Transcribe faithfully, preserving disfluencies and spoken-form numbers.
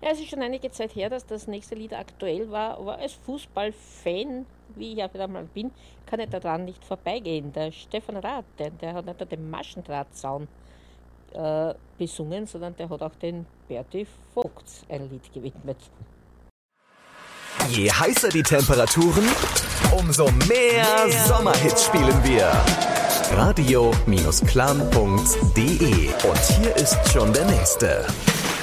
Ja, es ist schon einige Zeit her, dass das nächste Lied aktuell war, aber als Fußballfan, wie ich ja wieder mal bin, kann ich daran nicht vorbeigehen. Der Stefan Rath, der, der hat nicht nur den Maschendrahtzaun äh, besungen, sondern der hat auch den Berti Vogts ein Lied gewidmet. Je heißer die Temperaturen, umso mehr Sommerhits spielen wir. radio Bindestrich klam punkt de. Und hier ist schon der nächste.